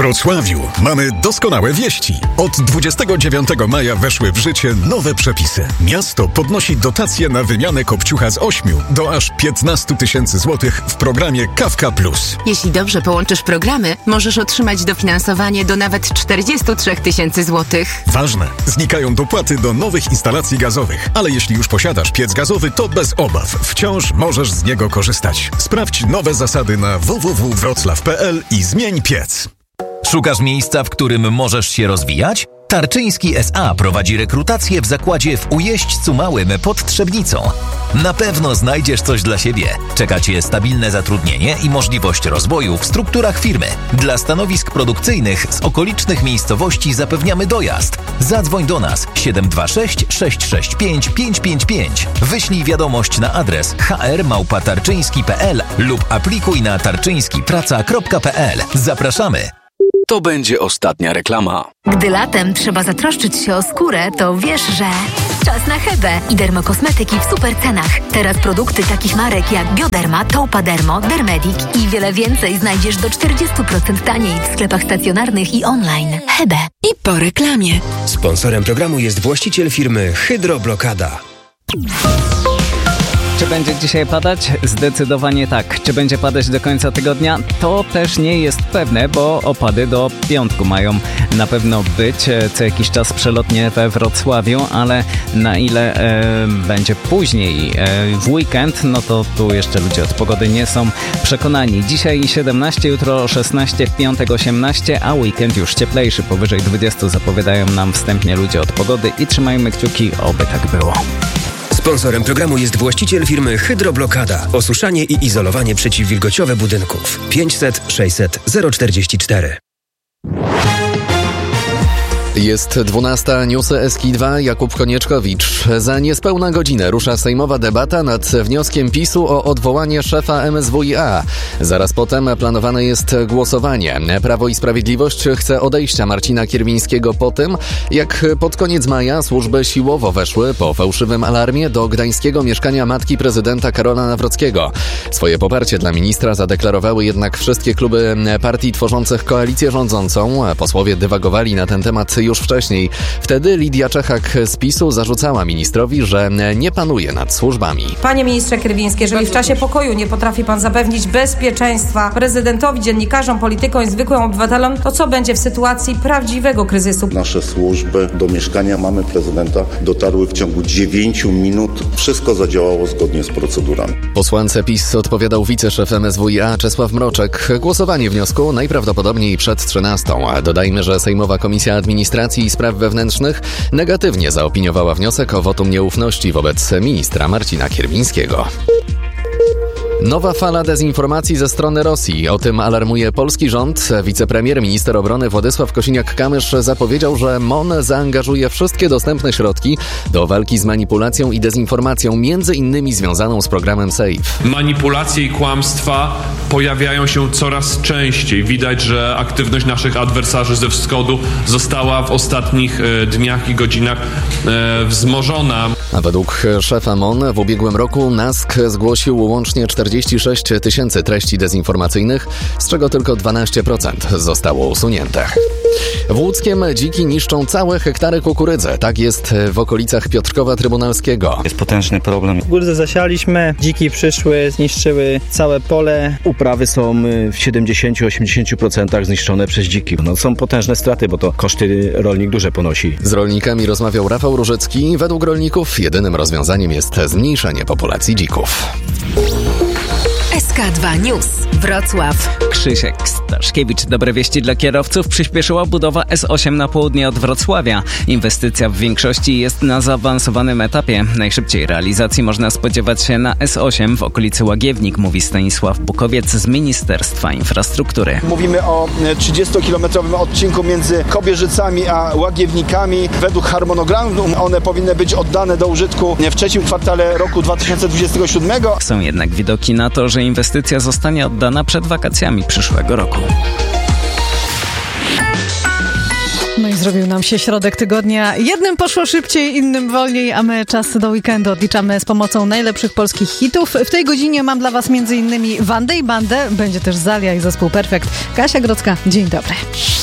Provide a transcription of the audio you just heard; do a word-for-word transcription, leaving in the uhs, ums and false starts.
Wrocławiu mamy doskonałe wieści. Od dwudziestego dziewiątego maja weszły w życie nowe przepisy. Miasto podnosi dotacje na wymianę kopciucha z ośmiu do aż piętnastu tysięcy złotych w programie Kawka Plus. Jeśli dobrze połączysz programy, możesz otrzymać dofinansowanie do nawet czterdziestu trzech tysięcy złotych. Ważne, znikają dopłaty do nowych instalacji gazowych, ale jeśli już posiadasz piec gazowy, to bez obaw, wciąż możesz z niego korzystać. Sprawdź nowe zasady na w w w kropka wroclaw kropka p l i zmień piec. Szukasz miejsca, w którym możesz się rozwijać? Tarczyński S A prowadzi rekrutację w zakładzie w Ujeźdźcu Małym pod Trzebnicą. Na pewno znajdziesz coś dla siebie. Czeka Cię stabilne zatrudnienie i możliwość rozwoju w strukturach firmy. Dla stanowisk produkcyjnych z okolicznych miejscowości zapewniamy dojazd. Zadzwoń do nas siedem dwa sześć sześć sześć pięć pięć pięć pięć. Wyślij wiadomość na adres h r małpa tarczyński kropka p l lub aplikuj na tarczyńskipraca kropka p l. Zapraszamy! To będzie ostatnia reklama. Gdy latem trzeba zatroszczyć się o skórę, to wiesz, że... Czas na Hebę i dermokosmetyki w super cenach. Teraz produkty takich marek jak Bioderma, Taupadermo, Dermedic i wiele więcej znajdziesz do czterdzieści procent taniej w sklepach stacjonarnych i online. Hebe. I po reklamie. Sponsorem programu jest właściciel firmy Hydroblokada. Czy będzie dzisiaj padać? Zdecydowanie tak. Czy będzie padać do końca tygodnia? To też nie jest pewne, bo opady do piątku mają na pewno być co jakiś czas przelotnie we Wrocławiu, ale na ile e, będzie później e, w weekend, no to tu jeszcze ludzie od pogody nie są przekonani. Dzisiaj siedemnaście, jutro szesnaście, w piątek osiemnaście, a weekend już cieplejszy, powyżej dwudziestu zapowiadają nam wstępnie ludzie od pogody i trzymajmy kciuki, oby tak było. Sponsorem programu jest właściciel firmy Hydroblokada. Osuszanie i izolowanie przeciwwilgociowe budynków. pięćset sześćset zero czterdzieści cztery. Jest dwunasta, newsy S K dwa, Jakub Konieczkowicz. Za niespełna godzinę rusza sejmowa debata nad wnioskiem PiSu o odwołanie szefa M S W i A. Zaraz potem planowane jest głosowanie. Prawo i Sprawiedliwość chce odejścia Marcina Kierwińskiego po tym, jak pod koniec maja służby siłowo weszły po fałszywym alarmie do gdańskiego mieszkania matki prezydenta Karola Nawrockiego. Swoje poparcie dla ministra zadeklarowały jednak wszystkie kluby partii tworzących koalicję rządzącą. Posłowie dywagowali na ten temat już wcześniej. Wtedy Lidia Czechak z PiSu zarzucała ministrowi, że nie panuje nad służbami. Panie ministrze Kierwiński, jeżeli w czasie pokoju nie potrafi pan zapewnić bezpieczeństwa prezydentowi, dziennikarzom, politykom i zwykłym obywatelom, to co będzie w sytuacji prawdziwego kryzysu? Nasze służby do mieszkania mamy prezydenta dotarły w ciągu dziewięciu minut. Wszystko zadziałało zgodnie z procedurami. Posłance PiS odpowiadał wiceszef M S W i A Czesław Mroczek. Głosowanie wniosku najprawdopodobniej przed trzynastą. Dodajmy, że Sejmowa Komisja Administracji i Spraw Wewnętrznych negatywnie zaopiniowała wniosek o wotum nieufności wobec ministra Marcina Kierwińskiego. Nowa fala dezinformacji ze strony Rosji. O tym alarmuje polski rząd. Wicepremier, minister obrony Władysław Kosiniak-Kamysz zapowiedział, że M O N zaangażuje wszystkie dostępne środki do walki z manipulacją i dezinformacją, między innymi związaną z programem SAFE. Manipulacje i kłamstwa pojawiają się coraz częściej. Widać, że aktywność naszych adwersarzy ze wschodu została w ostatnich e, dniach i godzinach e, wzmożona. A według szefa M O N w ubiegłym roku NASK zgłosił łącznie czterdzieści sześć tysięcy treści dezinformacyjnych, z czego tylko dwanaście procent zostało usunięte. W Łódzkiem dziki niszczą całe hektary kukurydzy. Tak jest w okolicach Piotrkowa Trybunalskiego. Jest potężny problem. Kukurydzę zasialiśmy, dziki przyszły, zniszczyły całe pole. Uprawy są w siedemdziesiąt do osiemdziesięciu procent zniszczone przez dziki. No, są potężne straty, bo to koszty rolnik duże ponosi. Z rolnikami rozmawiał Rafał Różycki. Według rolników jedynym rozwiązaniem jest zmniejszenie populacji dzików. S K dwa News. Wrocław. Krzysiek Staszkiewicz. Dobre wieści dla kierowców. Przyspieszyła budowa S osiem na południe od Wrocławia. Inwestycja w większości jest na zaawansowanym etapie. Najszybciej realizacji można spodziewać się na S osiem w okolicy Łagiewnik, mówi Stanisław Bukowiec z Ministerstwa Infrastruktury. Mówimy o trzydziestokilometrowym odcinku między Kobierzycami a Łagiewnikami. Według harmonogramu one powinny być oddane do użytku w trzecim kwartale roku dwa tysiące dwudziestego siódmego. Są jednak widoki na to, że inwestycja zostanie oddana przed wakacjami przyszłego roku. No i zrobił nam się środek tygodnia. Jednym poszło szybciej, innym wolniej, a my czas do weekendu odliczamy z pomocą najlepszych polskich hitów. W tej godzinie mam dla was między innymi Wandę i Bandę, będzie też Zalia i zespół Perfekt. Kasia Grodzka, dzień dobry.